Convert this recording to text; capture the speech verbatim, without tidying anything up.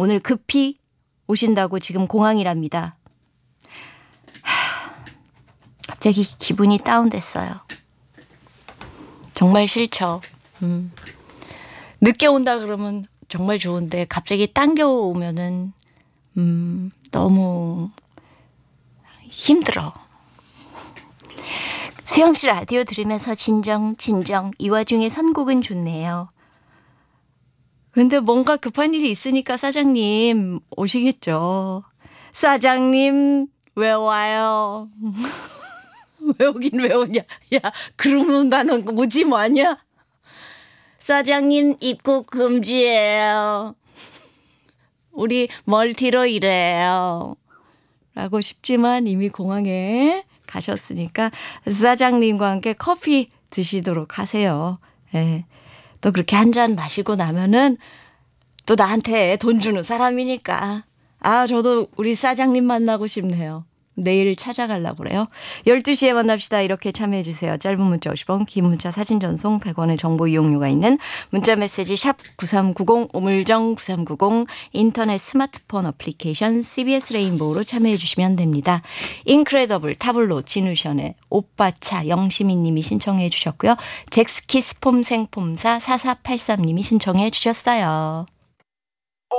오늘 급히 오신다고 지금 공항이랍니다. 하, 갑자기 기분이 다운됐어요. 정말 싫죠. 음. 늦게 온다 그러면 정말 좋은데 갑자기 당겨 오면은 음, 너무 힘들어. 수영 씨 라디오 들으면서 진정 진정 이 와중에 선곡은 좋네요. 그런데 뭔가 급한 일이 있으니까 사장님 오시겠죠. 사장님 왜 와요? 왜 오긴 왜 오냐. 야 그러면 나는 오지 마냐. 사장님 입국 금지예요. 우리 멀티로 일해요. 라고 싶지만 이미 공항에 가셨으니까 사장님과 함께 커피 드시도록 하세요. 네. 또 그렇게 한 잔 마시고 나면은 또 나한테 돈 주는 사람이니까. 아, 저도 우리 사장님 만나고 싶네요. 내일 찾아가려고 그래요. 열두 시에 만납시다. 이렇게 참여해 주세요. 짧은 문자 오십 원, 긴 문자 사진 전송 백 원의 정보 이용료가 있는 문자 메시지 샵 구삼구공, 우물정 구삼구공, 인터넷 스마트폰 어플리케이션 씨비에스 레인보우로 참여해 주시면 됩니다. 인크레더블 타블로 진우션의 오빠차 영시민 님이 신청해 주셨고요. 잭스키스 폼생폼사 사사팔삼 님이 신청해 주셨어요.